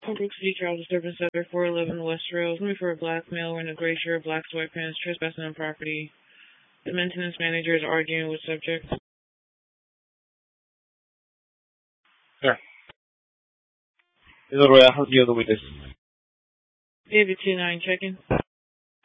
Brook City Child Disturbance Center, 411 West Rose. Looking for a black male wearing a gray shirt, black sweatpants, trespassing on property. The maintenance manager is arguing with subject. Sure. This is Royal. How do you deal with this? David 29 checking.